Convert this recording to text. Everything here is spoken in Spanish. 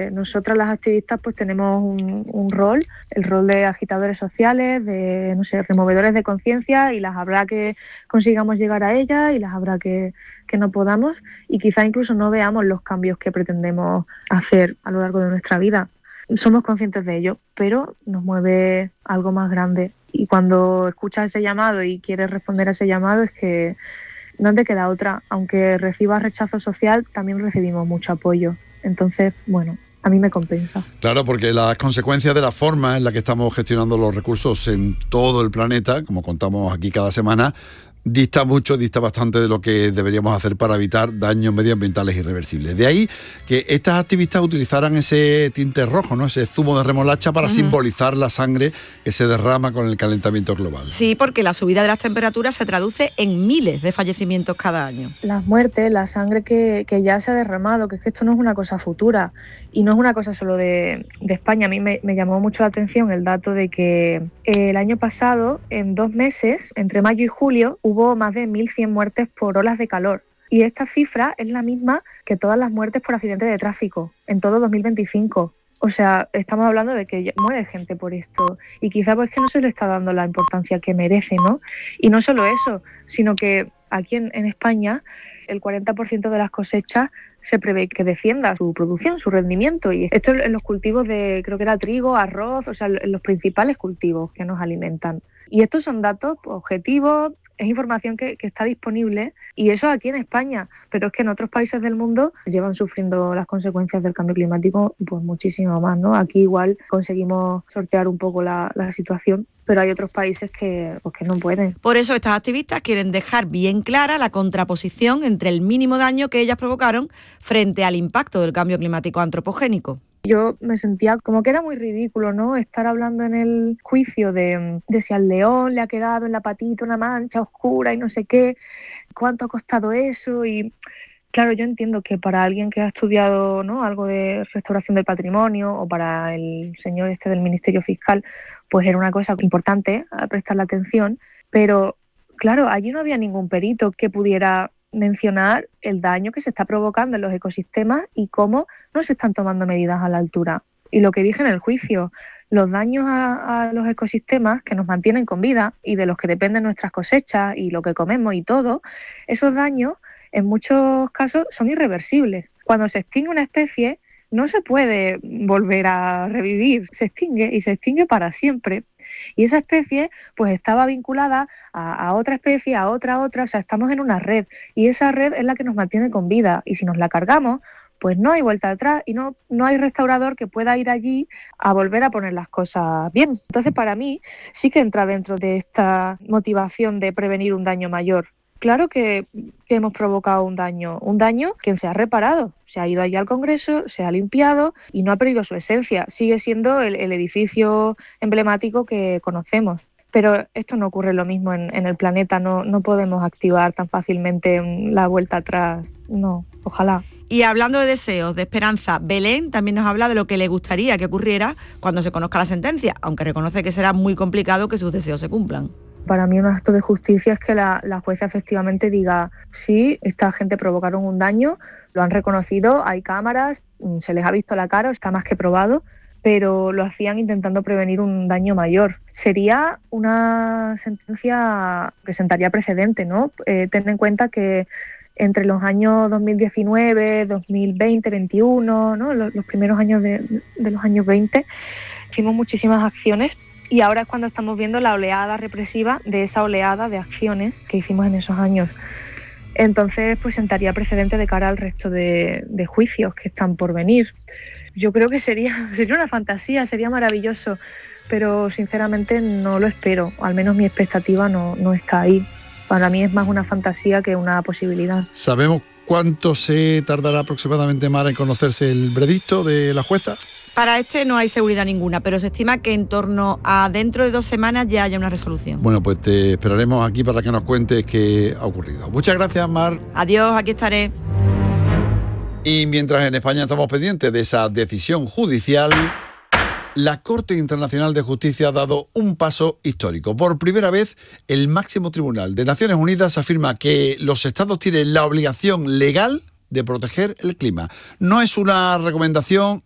nosotras las activistas pues tenemos un rol, el rol de agitadores sociales, de, no sé, removedores de conciencia, y las habrá que consigamos llegar a ellas y las habrá que no podamos, y quizá incluso no veamos los cambios que pretendemos hacer a lo largo de nuestra vida. Somos conscientes de ello, pero nos mueve algo más grande, y cuando escuchas ese llamado y quieres responder a ese llamado es que no te queda otra. Aunque recibas rechazo social, también recibimos mucho apoyo. Entonces, bueno, a mí me compensa. Claro, porque las consecuencias de la forma en la que estamos gestionando los recursos en todo el planeta, como contamos aquí cada semana, dista bastante de lo que deberíamos hacer para evitar daños medioambientales irreversibles. De ahí que estas activistas utilizaran ese tinte rojo, ¿no? Ese zumo de remolacha para simbolizar la sangre que se derrama con el calentamiento global. Sí, porque la subida de las temperaturas se traduce en miles de fallecimientos cada año. Las muertes, la sangre que ya se ha derramado, que es que esto no es una cosa futura y no es una cosa solo de España. A mí me llamó mucho la atención el dato de que el año pasado, en 2 meses, entre mayo y julio, hubo más de 1.100 muertes por olas de calor. Y esta cifra es la misma que todas las muertes por accidentes de tráfico en todo 2025. O sea, estamos hablando de que muere gente por esto. Y quizá pues que no se le está dando la importancia que merece, ¿no? Y no solo eso, sino que aquí en España el 40% de las cosechas se prevé que defienda su producción, su rendimiento. Y esto en los cultivos de, creo que era trigo, arroz, o sea, en los principales cultivos que nos alimentan. Y estos son datos objetivos, es información que está disponible, y eso aquí en España, pero es que en otros países del mundo llevan sufriendo las consecuencias del cambio climático pues muchísimo más, ¿no? Aquí igual conseguimos sortear un poco la situación, pero hay otros países que no pueden. Por eso estas activistas quieren dejar bien clara la contraposición entre el mínimo daño que ellas provocaron frente al impacto del cambio climático antropogénico. Yo me sentía como que era muy ridículo, ¿no? Estar hablando en el juicio de si al león le ha quedado en la patita una mancha oscura y no sé qué, cuánto ha costado eso. Y claro, yo entiendo que para alguien que ha estudiado, ¿no?, algo de restauración del patrimonio, o para el señor este del Ministerio Fiscal, pues era una cosa importante a prestarle atención, pero claro, allí no había ningún perito que pudiera mencionar el daño que se está provocando en los ecosistemas y cómo no se están tomando medidas a la altura. Y lo que dije en el juicio, los daños a los ecosistemas que nos mantienen con vida y de los que dependen nuestras cosechas y lo que comemos y todo, esos daños en muchos casos son irreversibles. Cuando se extingue una especie, no se puede volver a revivir, se extingue y se extingue para siempre. Y esa especie pues estaba vinculada a otra especie, a otra, o sea, estamos en una red, y esa red es la que nos mantiene con vida, y si nos la cargamos, pues no hay vuelta atrás y no hay restaurador que pueda ir allí a volver a poner las cosas bien. Entonces, para mí sí que entra dentro de esta motivación de prevenir un daño mayor. Claro que hemos provocado un daño que se ha reparado, se ha ido allí al Congreso, se ha limpiado y no ha perdido su esencia, sigue siendo el edificio emblemático que conocemos. Pero esto no ocurre lo mismo en el planeta, no podemos activar tan fácilmente la vuelta atrás, no, ojalá. Y hablando de deseos, de esperanza, Belén también nos habla de lo que le gustaría que ocurriera cuando se conozca la sentencia, aunque reconoce que será muy complicado que sus deseos se cumplan. Para mí un acto de justicia es que la jueza efectivamente diga, sí, esta gente provocaron un daño, lo han reconocido, hay cámaras, se les ha visto la cara, está más que probado, pero lo hacían intentando prevenir un daño mayor. Sería una sentencia que sentaría precedente, ¿no? Ten en cuenta que entre los años 2019, 2020, 2021, ¿no?, los primeros años de los años 20, hicimos muchísimas acciones. Y ahora es cuando estamos viendo la oleada represiva de esa oleada de acciones que hicimos en esos años. Entonces, pues sentaría precedente de cara al resto de juicios que están por venir. Yo creo que sería una fantasía, sería maravilloso, pero sinceramente no lo espero. Al menos mi expectativa no está ahí. Para mí es más una fantasía que una posibilidad. ¿Sabemos cuánto se tardará aproximadamente, Mara, en conocerse el veredicto de la jueza? Para este no hay seguridad ninguna, pero se estima que en torno a dentro de 2 semanas ya haya una resolución. Bueno, pues te esperaremos aquí para que nos cuentes qué ha ocurrido. Muchas gracias, Mar. Adiós, aquí estaré. Y mientras en España estamos pendientes de esa decisión judicial, la Corte Internacional de Justicia ha dado un paso histórico. Por primera vez, el máximo tribunal de Naciones Unidas afirma que los estados tienen la obligación legal de proteger el clima. No es una recomendación